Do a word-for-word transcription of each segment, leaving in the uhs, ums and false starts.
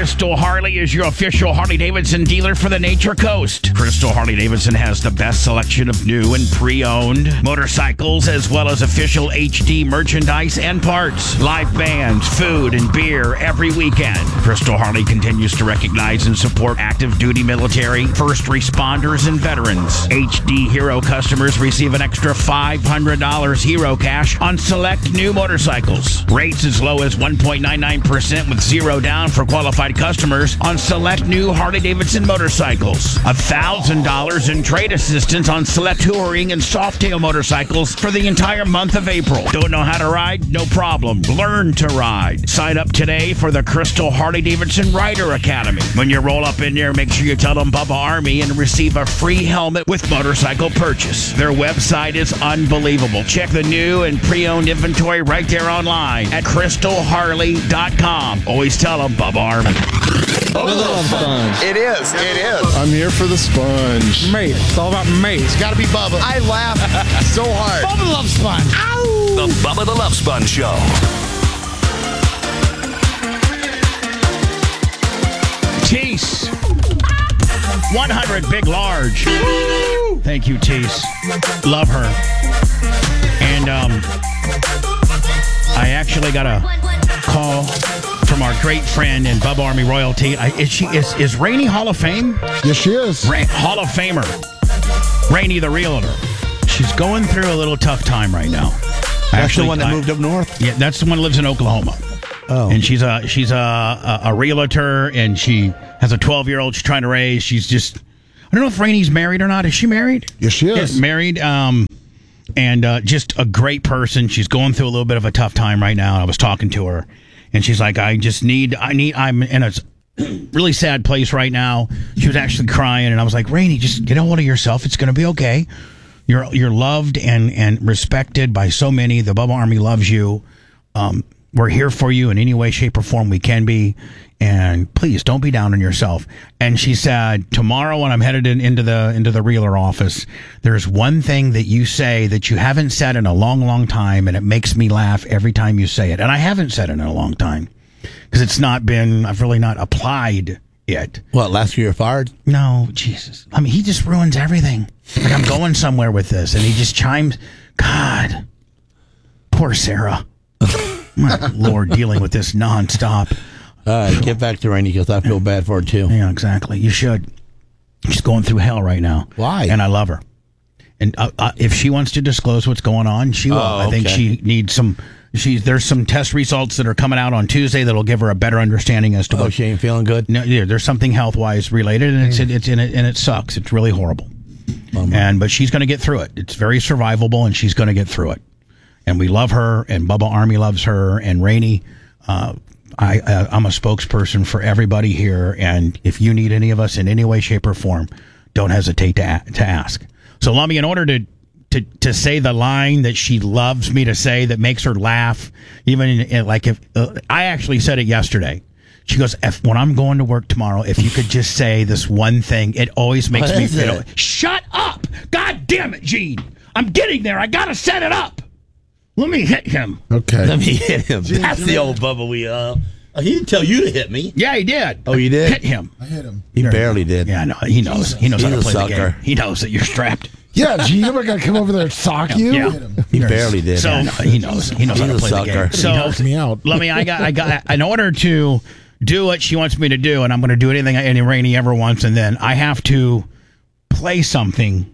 Crystal Harley is your official Harley-Davidson dealer for the Nature Coast. Crystal Harley-Davidson has the best selection of new and pre-owned motorcycles, as well as official H D merchandise and parts, live bands, food, and beer every weekend. Crystal Harley continues to recognize and support active duty military, first responders, and veterans. H D Hero customers receive an extra five hundred dollars Hero cash on select new motorcycles. Rates as low as one point nine nine percent with zero down for qualified customers on select new Harley-Davidson motorcycles. one thousand dollars in trade assistance on select touring and Softail motorcycles for the entire month of April. Don't know how to ride? No problem. Learn to ride. Sign up today for the Crystal Harley-Davidson Rider Academy. When you roll up in there, make sure you tell them Bubba Army and receive a free helmet with motorcycle purchase. Their website is unbelievable. Check the new and pre-owned inventory right there online at crystal harley dot com. Always tell them Bubba Army. Bubba the Love Sponge. It is. It is. I'm here for the sponge. Mate. It's all about mate. It's got to be Bubba. I laugh so hard. Bubba the Love Sponge. Ow! The Bubba the Love Sponge Show. Tease. one hundred big large. Thank you, Tease. Love her. And um, I actually got a call from our great friend and Bubba Army royalty. I, is she is is Rainey Hall of Fame? Yes, she is. Ra- Hall of Famer. Rainey the realtor. She's going through a little tough time right now. That's Actually, the one that I, moved up north? Yeah, that's the one that lives in Oklahoma. Oh. And she's a she's a, a, a realtor, and she has a twelve-year-old she's trying to raise. She's just, I don't know if Rainey's married or not. Is she married? Yes, she is. Yeah, married, um, and uh, just a great person. She's going through a little bit of a tough time right now. I was talking to her, and she's like, I just need, I need, I'm in a really sad place right now. She was actually crying, and I was like, Rainey, just get a hold of yourself. It's going to be okay. You're you're loved and, and respected by so many. The Bubba Army loves you. Um, we're here for you in any way, shape, or form we can be. And please don't be down on yourself. And she said, tomorrow when I'm headed in, into the into the realtor office, there's one thing that you say that you haven't said in a long, long time, and it makes me laugh every time you say it. And I haven't said it in a long time because it's not been, I've really not applied it. What, last year you're fired? No, Jesus. I mean, he just ruins everything. Like, I'm going somewhere with this, and he just chimes. God, poor Sarah. My Lord, dealing with this nonstop. All right, get back to Rainey because I feel bad for her too. Yeah, exactly. You should. She's going through hell right now. Why? And I love her. And uh, uh, if she wants to disclose what's going on, she will. Oh, I think okay. she needs some. She's there's some test results that are coming out on Tuesday that'll give her a better understanding as to Oh, what she ain't feeling good? No, yeah, there's something health wise related, and it's it's in it, and it sucks. It's really horrible. Oh, and but she's going to get through it. It's very survivable, and she's going to get through it. And we love her, and Bubba Army loves her, and Rainey. Uh, I, uh, I'm a spokesperson for everybody here, and if you need any of us in any way, shape, or form, don't hesitate to a- to ask. So, Lummy, in order to, to to say the line that she loves me to say that makes her laugh, even in, in, like if uh, I actually said it yesterday. She goes, if, when I'm going to work tomorrow, if you could just say this one thing, it always makes What me is feel. it? Shut up! God damn it, Gene! I'm getting there. I gotta set it up. Let me hit him. Okay. Let me hit him. That's the old Bubba we uh. Oh, he didn't tell you to hit me. Yeah, he did. Oh, you did? Hit him. I hit him. He barely did. Yeah, no, he knows. He knows He's how to a play the sucker. game. He knows that you're strapped. Yeah, gee, you ever got to come over there and sock you? Yeah. He barely did. So no, he knows. He knows He's how to a play the sucker. game. So He knocks me out. let me. I got. I got. In order to do what she wants me to do, and I'm going to do anything any Rainey ever wants, and then I have to play something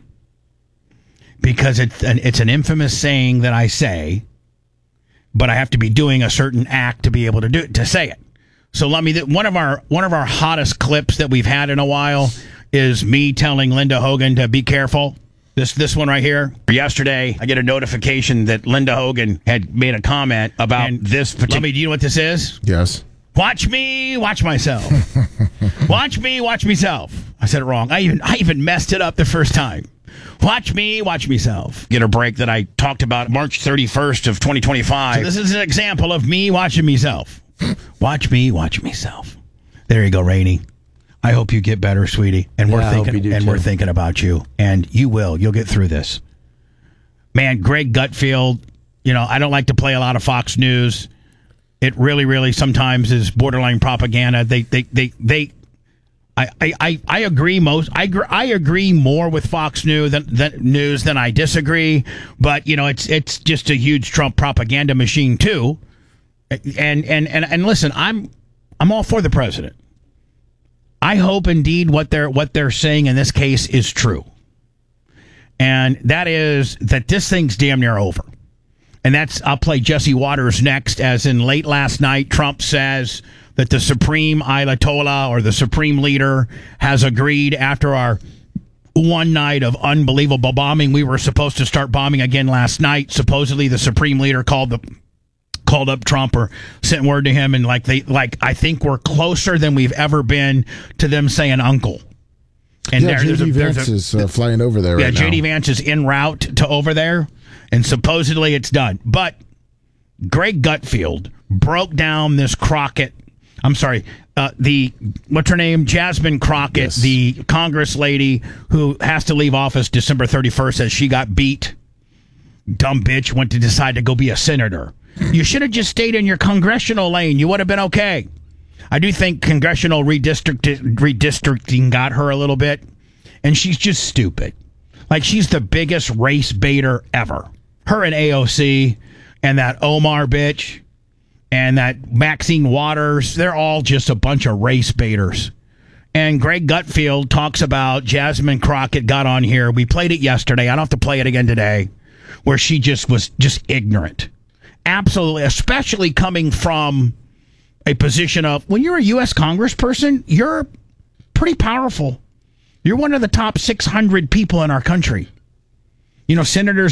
because it's an, it's an infamous saying that I say, but I have to be doing a certain act to be able to do to say it. So let me. One of our one of our hottest clips that we've had in a while is me telling Linda Hogan to be careful. This this one right here. Yesterday, I get a notification that Linda Hogan had made a comment about and this particular. Let me. Do you know what this is? Yes. Watch me, watch myself. Watch me, watch myself. I said it wrong. I even I even messed it up the first time. Watch me, watch myself. Get a break that I talked about March thirty-first of twenty twenty-five. So this is an example of me watching myself. Watch me, watch myself. There you go, Rainey. I hope you get better, sweetie. And we're Yeah, I hope thinking you do and too. we're thinking about you. And you will. You'll get through this. Man, Greg Gutfield, you know, I don't like to play a lot of Fox News. It really, really sometimes is borderline propaganda. They, they, they, they. I, I, I, I agree most. I, gr- I agree more with Fox News than, than News than I disagree. But you know, it's it's just a huge Trump propaganda machine too. And and and and listen, I'm I'm all for the president. I hope indeed what they're what they're saying in this case is true, and that is that this thing's damn near over. And that's, I'll play Jesse Waters next, as in late last night, Trump says that the Supreme Ayatollah or the Supreme Leader has agreed after our one night of unbelievable bombing. We were supposed to start bombing again last night. Supposedly the Supreme Leader called the called up Trump or sent word to him, and like they like I think we're closer than we've ever been to them saying uncle. And yeah, there, J D Vance a, is uh, flying over there yeah, right J D now. Vance is en route to over there, and supposedly it's done. But Greg Gutfeld broke down this Crockett, I'm sorry, uh, the, what's her name? Jasmine Crockett, Yes. the Congress lady who has to leave office December thirty-first as she got beat. Dumb bitch went to decide to go be a senator. You should have just stayed in your congressional lane. You would have been okay. I do think congressional redistrict- redistricting got her a little bit, and she's just stupid. Like, she's the biggest race baiter ever. Her and A O C and that Omar bitch and that Maxine Waters, they're all just a bunch of race baiters. And Greg Gutfeld talks about Jasmine Crockett got on here. We played it yesterday. I don't have to play it again today, where she just was just ignorant. Absolutely, especially coming from a position of, when you're a U S congressperson, you're pretty powerful. You're one of the top six hundred people in our country. You know, senators